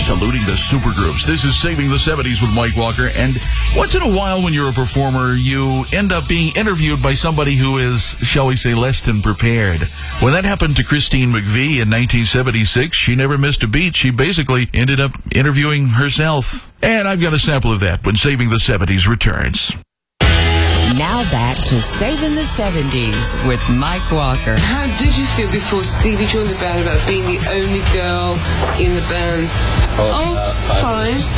saluting the supergroups. This is Saving the 70s with Mike Walker. And once in a while when you're a performer, you end up being interviewed by somebody who is, shall we say, less than prepared. When that happened to Christine McVie in 1976, she never missed a beat. She basically ended up interviewing herself. And I've got a sample of that when Saving the 70s returns. Now back to Saving the 70s with Mike Walker. How did you feel before Stevie joined the band about being the only girl in the band? Fine.